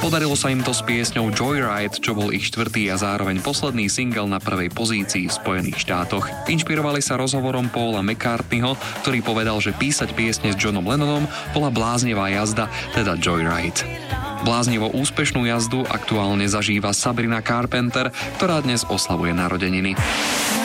Podarilo sa im to s piesňou Joyride, čo bol ich štvrtý a zároveň posledný single na prvej pozícii v Spojených štátoch. Inšpirovali sa rozhovorom Paula McCartneyho, ktorý povedal, že písať piesne s Johnom Lennonom bola bláznivá jazda, teda Joyride. Bláznivo úspešnú jazdu aktuálne zažíva Sabrina Carpenter, ktorá dnes oslavuje narodeniny.